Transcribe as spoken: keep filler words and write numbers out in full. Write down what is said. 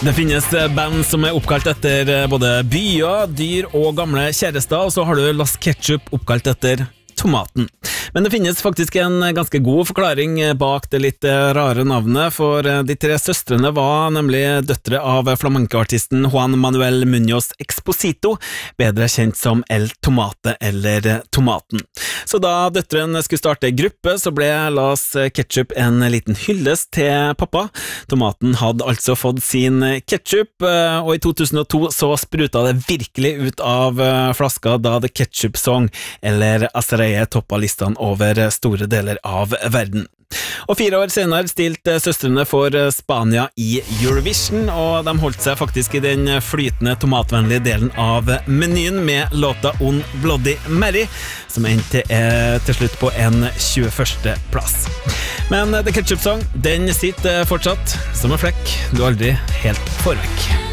Det finnes band som er oppkalt etter både byer, dyr og gamle kjærester, og så har du Las Ketchup oppkalt etter tomaten. Men det finnes faktisk en ganske god forklaring bak det litt rare navnet, for de tre søstrene var nemlig døtre av flamenco-artisten Juan Manuel Muñoz Exposito, bedre kjent som El Tomate eller Tomaten. Så da døtrene skulle starte gruppe, så ble Las Ketchup en liten hyllest til pappa. Tomaten hadde altså fått sin ketchup, og i to tusen og to så spruta det virkelig ut av flaska da The Ketchup Song, eller Acereye, toppa listene over store deler av verden. Og fire år senere stilte søstrene for Spania i Eurovision, og de holdt seg faktisk i den flytende tomatvennlige delen av menyen med låta Un Bloody Mary, som endte til, til slutt på en tjueførste plass. Men The Ketchup Song, den sitter fortsatt som en flekk du aldri helt får vekk.